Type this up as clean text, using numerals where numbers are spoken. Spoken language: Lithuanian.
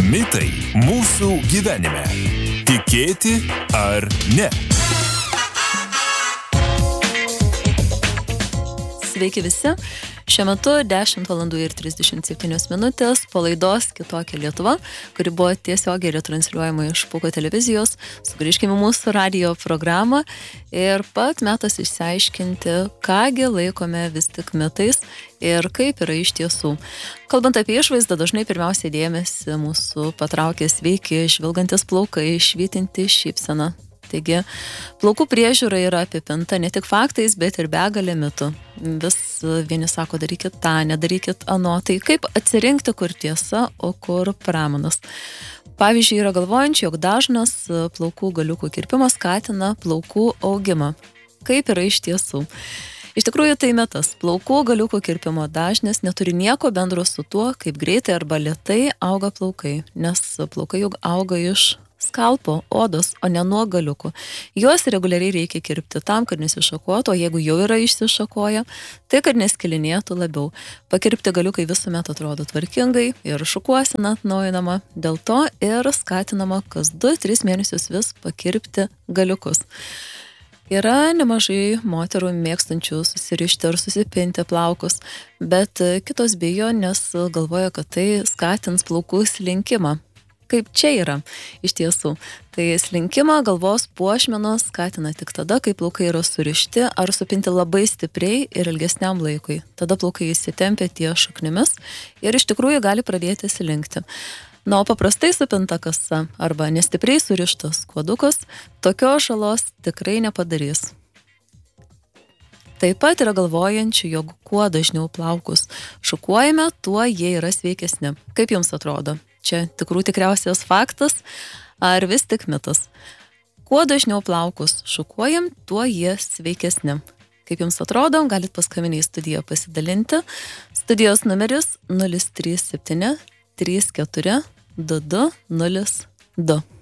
Mitai mūsų gyvenime. Tikėti ar ne? Sveiki visi. Šiuo metu 10:37 po laidos Kitokia Lietuva, kuri buvo tiesiogiai retransliuojama iš Pūko televizijos. Sugrįžkime mūsų radijo programą ir pat metas išsiaiškinti, kągi laikome vis tik mitais ir kaip yra iš tiesų. Kalbant apie išvaizdą, dažnai pirmiausia dėmesį mūsų patraukia sveiki, žvilgantis plaukai, švytinti šypsena. Taigi, plaukų priežiūra yra apipinta ne tik faktais, bet ir begalė mitų. Vis vieni sako, darykit tą, nedarykit ano. Tai kaip atsirinkti, kur tiesa, o kur pramanas? Pavyzdžiui, yra galvojančių, jog dažnas plaukų galiukų kirpimas skatina plaukų augimą. Kaip yra iš tiesų? Iš tikrųjų, tai mitas. Plaukų galiukų kirpimo dažnis neturi nieko bendro su tuo, kaip greitai arba lėtai auga plaukai, nes plaukai juk auga iš skalpo, odos, o ne nuo galiukų. Juos reguliariai reikia kirpti tam, kad nesišakotų, o jeigu jau yra išsišakoję, tai kad neskilinėtų labiau. Pakirpti galiukai visuomet atrodo tvarkingai ir šukuosena atnaujinama, dėl to ir skatinama kas 2-3 mėnesius vis pakirpti galiukus. Yra nemažai moterų mėgstančių susirišti ar susipinti plaukus, bet kitos bijo, nes galvoja, kad tai skatins plaukų slinkimą. Kaip čia yra iš tiesų? Tai slinkimą galvos puošmenos skatina tik tada, kai plaukai yra surišti ar supinti labai stipriai ir ilgesniam laikui. Tada plaukai įsitempia ties šaknimis ir iš tikrųjų gali pradėti slinkti. Na, o paprastai supinta kasa arba nestipriai surištas kuodukas tokios žalos tikrai nepadarys. Taip pat yra galvojančių, jog kuo dažniau plaukus šukuojame, tuo jie yra sveikesni. Kaip jums atrodo? Čia tikriausias faktas, ar vis tik mitas? Kuo dažniau plaukus šukuojam, tuo jie sveikesni. Kaip jums atrodo, galit paskambinti į studiją pasidalinti. Studijos numeris 037 34 22 02.